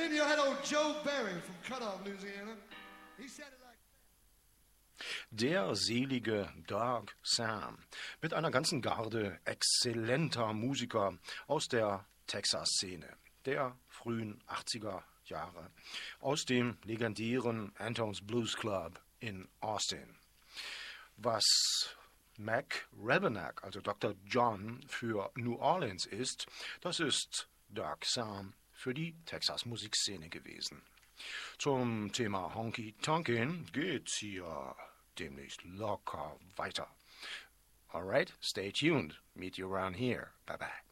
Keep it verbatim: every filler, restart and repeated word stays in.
then you had old Joe Berry from Cutoff, Louisiana. He said it like Der selige Doug Sam mit einer ganzen Garde exzellenter Musiker aus der Texas-Szene der frühen achtziger Jahre, aus dem legendären Antone's Blues Club in Austin. Was Mac Rebennack, also Doktor John, für New Orleans ist, das ist Doug Sam für die Texas-Musikszene gewesen. Zum Thema Honky Tonkin geht's hier demnächst locker weiter. Alright, stay tuned. Meet you around here. Bye bye.